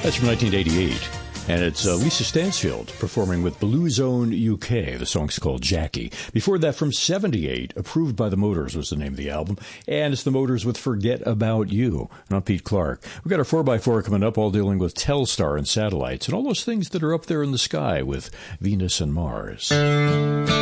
That's from 1988. And it's Lisa Stansfield performing with Blue Zone UK. The song's called Jackie. Before that, from 78, Approved by the Motors was the name of the album. And it's the Motors with Forget About You. And I'm Pete Clark. We've got our 4x4 coming up, all dealing with Telstar and satellites and all those things that are up there in the sky with Venus and Mars.